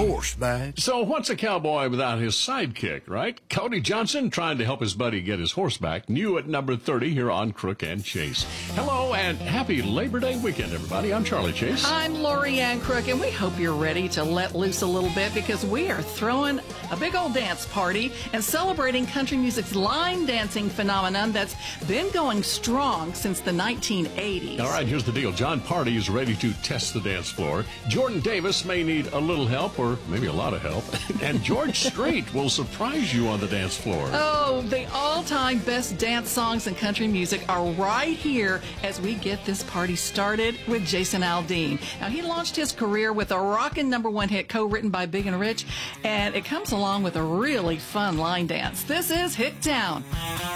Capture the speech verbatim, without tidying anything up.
horseback. So what's a cowboy without his sidekick, right? Cody Johnson trying to help his buddy get his horse back. New at number thirty here on Crook and Chase. Hello and happy Labor Day weekend, everybody. I'm Charlie Chase. I'm Lori Ann Crook, and we hope you're ready to let loose a little bit because we are throwing a big old dance party and celebrating country music's line dancing phenomenon that's been going strong since the nineteen eighties. All right, here's the deal. John Party is ready to test the dance floor. Jordan Davis may need a little help or maybe a lot of help. And George Strait will surprise you on the dance floor. Oh, the all-time best dance songs in country music are right here as we get this party started with Jason Aldean. Now, he launched his career with a rockin' number one hit co-written by Big and Rich, and it comes along with a really fun line dance. This is Hicktown.